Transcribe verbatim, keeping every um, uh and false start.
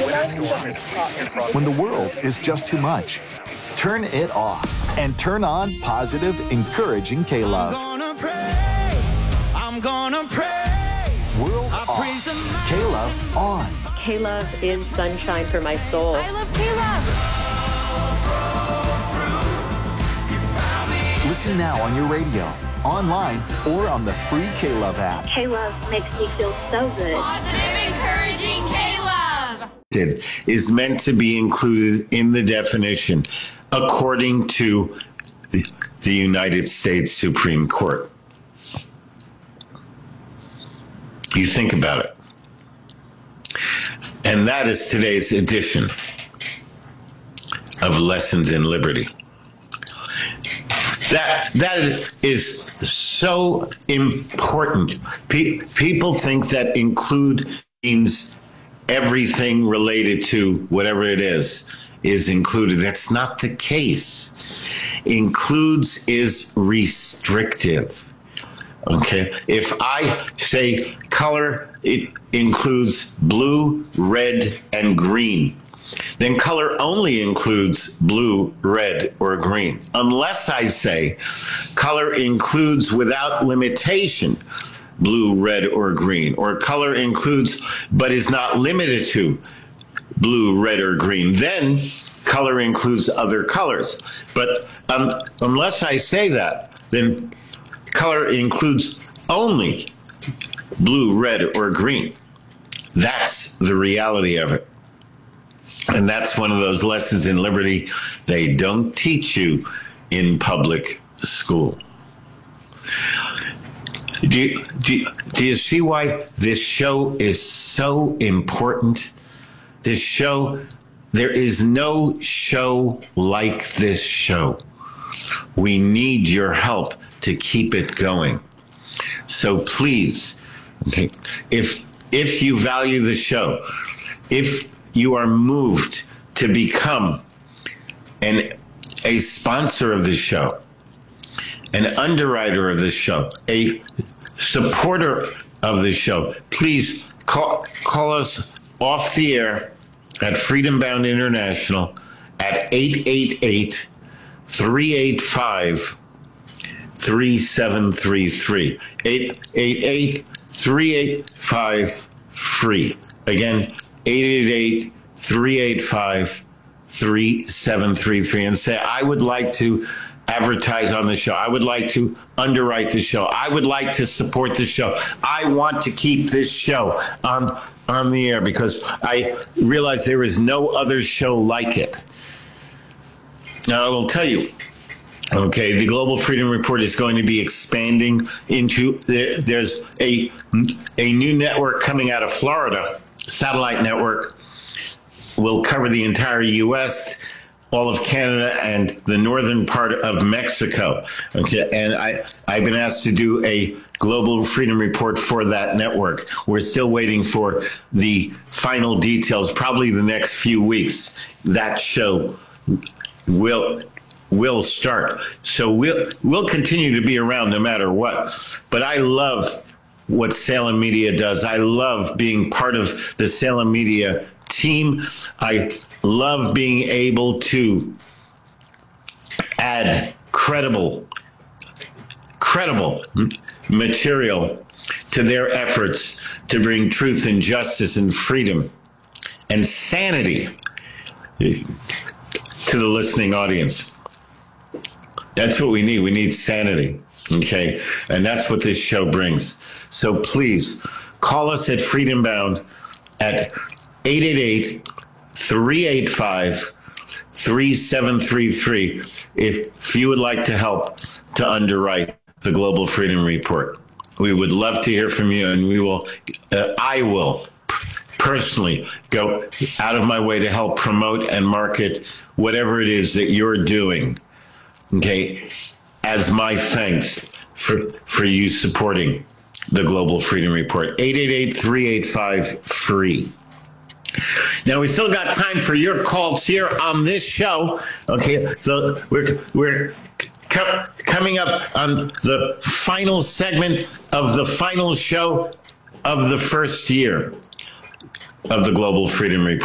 When the world is just too much, turn it off and turn on positive, encouraging K-Love. I'm gonna praise, I'm gonna praise. World off, K-Love on. K-Love is sunshine for my soul. I love K-Love. Listen now on your radio, online, or on the free K-Love app. K-Love makes me feel so good. Positive, encouraging K-Love. Is meant to be included in the definition according to the, the United States Supreme Court. You think about it. And that is today's edition of Lessons in Liberty. That that is so important. Pe- people think that include means everything related to whatever it is is included. That's not the case. Includes is restrictive. Okay? If I say color, it includes blue, red, and green. Then color only includes blue, red, or green. Unless I say color includes without limitation blue, red, or green, or color includes but is not limited to blue, red, or green, then color includes other colors. But um, unless I say that, then color includes only blue, red, or green. That's the reality of it. And that's one of those lessons in liberty they don't teach you in public school. Do you, do, you, do you see why this show is so important? This show, there is no show like this show. We need your help to keep it going. So please, okay, if if you value the show, if you are moved to become an a sponsor of the show, an underwriter of the show, a supporter of the show, please call, call us off the air at Freedom Bound International at eight eight eight, three eight five, three seven three three. eight eight eight, three eight five, free. Again, eight eight eight, three eight five, three seven three three, and say, I would like to advertise on the show. I would like to underwrite the show. I would like to support the show. I want to keep this show on, on the air because I realize there is no other show like it. Now, I will tell you, okay, the Global Freedom Report is going to be expanding into, there, there's a, a new network coming out of Florida, satellite network, will cover the entire U S, all of Canada, and the northern part of Mexico. Okay, and I, I've been asked to do a Global Freedom Report for that network. We're still waiting for the final details, probably the next few weeks. That show will will start. So we'll we'll continue to be around no matter what. But I love what Salem Media does. I love being part of the Salem Media team. I love being able to add credible, credible material to their efforts to bring truth and justice and freedom and sanity to the listening audience. That's what we need. We need sanity. Okay. And that's what this show brings. So please call us at Freedom Bound at eight eight eight, three eight five, three seven three three if you would like to help to underwrite the Global Freedom Report. We would love to hear from you, and we will, uh, I will personally go out of my way to help promote and market whatever it is that you're doing, okay, as my thanks for, for you supporting the Global Freedom Report. eight eight eight, three eight five, free. Now, we still got time for your calls here on this show. Okay, so we're we're co- coming up on the final segment of the final show of the first year of the Global Freedom Report.